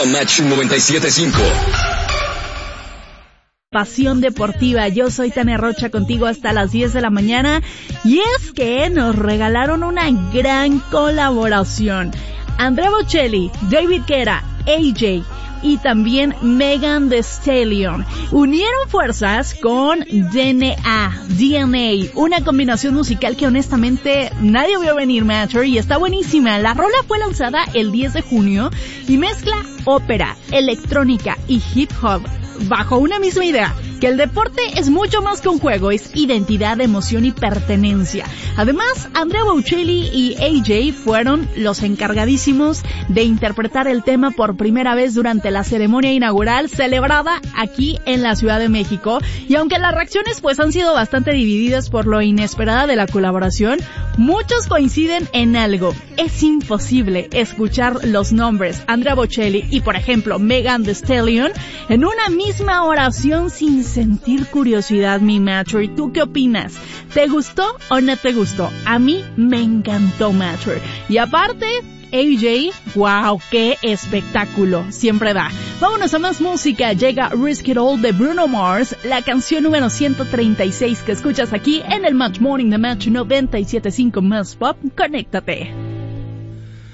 The Match 97.5. Pasión Deportiva, yo soy Tania Rocha contigo hasta las 10 de la mañana y es que nos regalaron una gran colaboración. Andrea Bocelli, David Guetta, AJ y también Megan Thee Stallion unieron fuerzas con DNA, una combinación musical que honestamente nadie vio venir, Matcher, y está buenísima. La rola fue lanzada el 10 de junio y mezcla ópera, electrónica y hip hop bajo una misma idea, que el deporte es mucho más que un juego, es identidad, emoción y pertenencia. Además, Andrea Bocelli y AJ fueron los encargadísimos de interpretar el tema por primera vez durante la ceremonia inaugural celebrada aquí en la Ciudad de México, y aunque las reacciones pues han sido bastante divididas por lo inesperada de la colaboración, muchos coinciden en algo: es imposible escuchar los nombres Andrea Bocelli y por ejemplo Megan Thee Stallion en una misma oración sin sentir curiosidad, mi macho. ¿Y tú qué opinas? ¿Te gustó o no te gustó? A mí me encantó, macho. Y aparte, AJ, wow, qué espectáculo, siempre da. Vámonos a más música. Llega Risk It All de Bruno Mars, la canción número 136 que escuchas aquí en el Match Morning, The Match 97.5 Más Pop. Conéctate.